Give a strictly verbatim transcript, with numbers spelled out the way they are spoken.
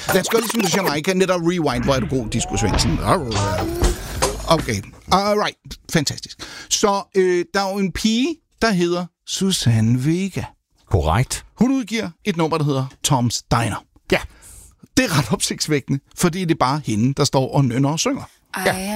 Den skal ligesom du Jamaica, netop rewind, hvor er du god, Disco Svendsen. Okay, alright, fantastisk. Så øh, der er jo en pige, der hedder Susanne Vega. Korrekt. Hun udgiver et nummer, der hedder Tom's Diner. Ja. Det er ret opsigtsvækkende, fordi det er bare hende, der står og nynner og synger. Ja.